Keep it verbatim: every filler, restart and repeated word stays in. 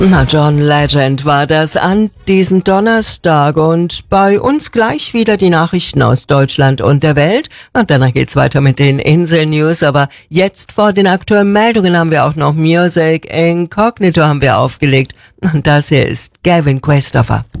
Na, John Legend war das an diesem Donnerstag und bei uns gleich wieder die Nachrichten aus Deutschland und der Welt. Und danach geht's weiter mit den Insel-News, aber jetzt vor den aktuellen Meldungen haben wir auch noch Music Incognito haben wir aufgelegt. Und das hier ist Gavin Christopher.